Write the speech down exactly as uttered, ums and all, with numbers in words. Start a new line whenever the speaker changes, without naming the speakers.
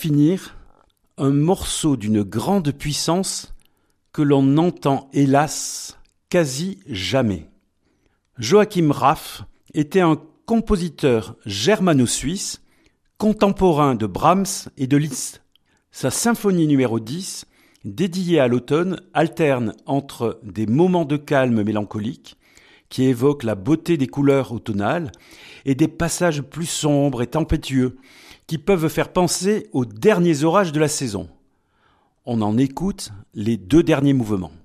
finir, un morceau d'une grande puissance que l'on n'entend hélas quasi jamais. Joachim Raff était un compositeur germano-suisse, contemporain de Brahms et de Liszt. Sa symphonie numéro dix, dédiée à l'automne, alterne entre des moments de calme mélancolique qui évoquent la beauté des couleurs automnales et des passages plus sombres et tempétueux qui peuvent faire penser aux derniers orages de la saison. On en écoute les deux derniers mouvements.